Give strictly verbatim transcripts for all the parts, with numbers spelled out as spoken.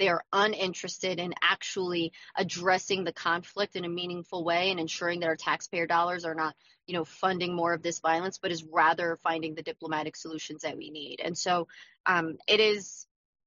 They are uninterested in actually addressing the conflict in a meaningful way and ensuring that our taxpayer dollars are not, you know, funding more of this violence, but is rather finding the diplomatic solutions that we need. And so um, it is,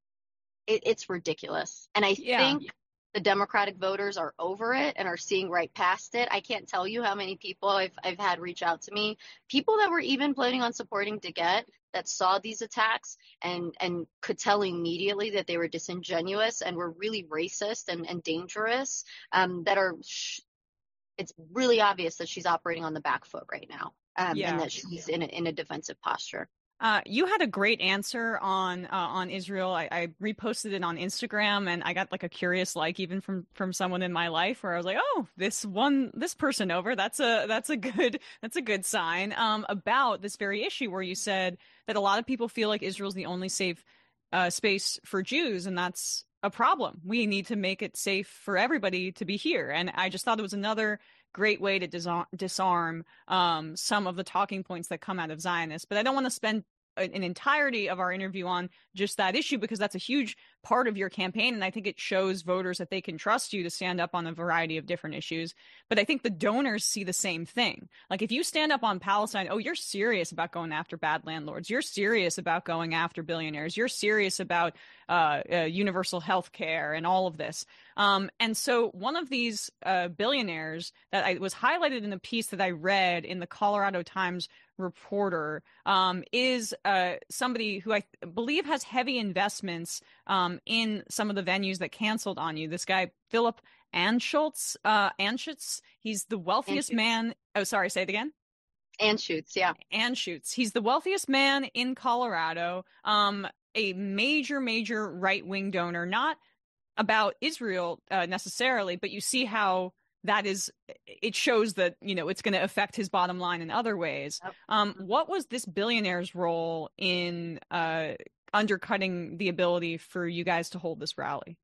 it, it's ridiculous. And I Yeah. think the Democratic voters are over it and are seeing right past it. I can't tell you how many people I've I've had reach out to me, people that were even planning on supporting DeGette, that saw these attacks and and could tell immediately that they were disingenuous and were really racist and, and dangerous. Um, that are, sh- it's really obvious that she's operating on the back foot right now, um, and Yeah. that she's in a, in a defensive posture. Uh, you had a great answer on uh, on Israel. I, I reposted it on Instagram, and I got like a curious like even from from someone in my life where I was like, oh, this one this person over. That's a that's a good that's a good sign. Um, about this very issue where you said that a lot of people feel like Israel's the only safe uh, space for Jews, and that's a problem. We need to make it safe for everybody to be here. And I just thought it was another great way to disarm, disarm um, some of the talking points that come out of Zionists. But I don't want to spend an entirety of our interview on just that issue because that's a huge part of your campaign. And I think it shows voters that they can trust you to stand up on a variety of different issues. But I think the donors see the same thing. Like if you stand up on Palestine, oh, you're serious about going after bad landlords. You're serious about going after billionaires. You're serious about uh, uh, universal health care and all of this. Um, and so one of these uh, billionaires that I was highlighted in a piece that I read in the Colorado Times Reporter um, is uh, somebody who I th- believe has heavy investments um, in some of the venues that canceled on you. This guy, Philip Anschutz, uh, Anschutz, he's the wealthiest Anschutz. man. Oh, sorry, say it again. Anschutz, yeah. Anschutz. He's the wealthiest man in Colorado. Um, a major, major right-wing donor, not about Israel uh, necessarily, but you see how that is, it shows that, you know, it's going to affect his bottom line in other ways. Yep. Um, Mhm. what was this billionaire's role in uh, undercutting the ability for you guys to hold this rally?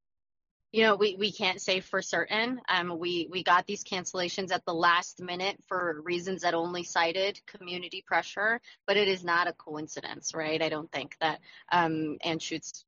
You know, we, we can't say for certain. Um, we, we got these cancellations at the last minute for reasons that only cited community pressure, but it is not a coincidence, right? I don't think that um, Anschutz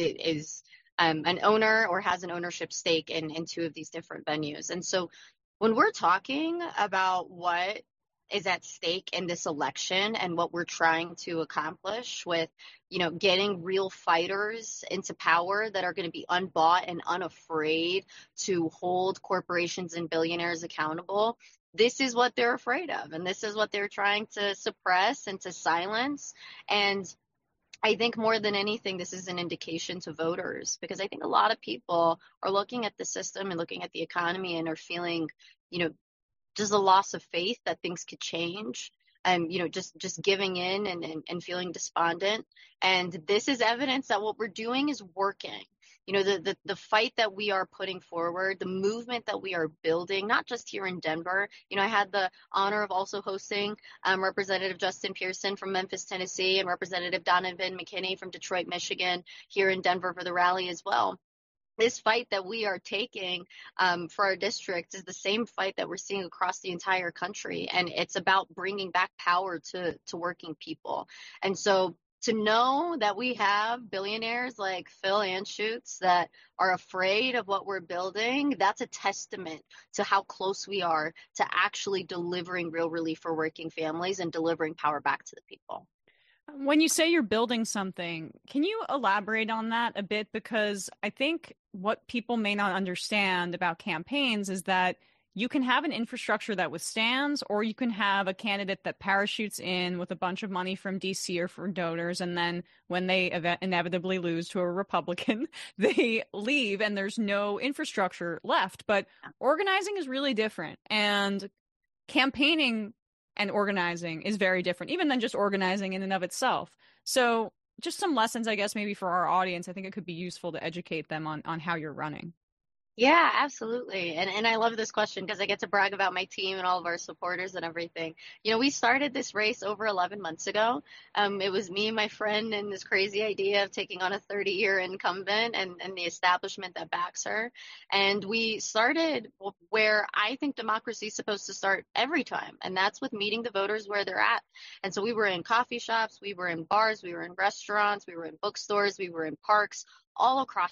is um, an owner or has an ownership stake in, in two of these different venues. And so when we're talking about what is at stake in this election and what we're trying to accomplish with, you know, getting real fighters into power that are going to be unbought and unafraid to hold corporations and billionaires accountable. This is what they're afraid of, and this is what they're trying to suppress and to silence. And I think more than anything, this is an indication to voters because I think a lot of people are looking at the system and looking at the economy and are feeling, you know, just a loss of faith that things could change, and you know just just giving in and, and and feeling despondent. And this is evidence that what we're doing is working. You know, the, the the fight that we are putting forward, the movement that we are building, not just here in Denver. You know, I had the honor of also hosting um, Representative Justin Pearson from Memphis, Tennessee, and Representative Donovan McKinney from Detroit, Michigan, here in Denver for the rally as well. This fight that we are taking um, for our district is the same fight that we're seeing across the entire country. And it's about bringing back power to, to working people. And so to know that we have billionaires like Phil Anschutz that are afraid of what we're building, that's a testament to how close we are to actually delivering real relief for working families and delivering power back to the people. When you say you're building something, can you elaborate on that a bit? Because I think what people may not understand about campaigns is that you can have an infrastructure that withstands, or you can have a candidate that parachutes in with a bunch of money from D C or from donors, and then when they ev inevitably lose to a Republican, they leave and there's no infrastructure left. But organizing is really different, and campaigning and organizing is very different, even than just organizing in and of itself. So, just some lessons, I guess, maybe for our audience. I think it could be useful to educate them on on how you're running. Yeah, absolutely. And and I love this question because I get to brag about my team and all of our supporters and everything. You know, we started this race over eleven months ago. Um, it was me and my friend and this crazy idea of taking on a thirty-year incumbent and, and the establishment that backs her. And we started where I think democracy is supposed to start every time, and that's with meeting the voters where they're at. And so we were in coffee shops, we were in bars, we were in restaurants, we were in bookstores, we were in parks, all across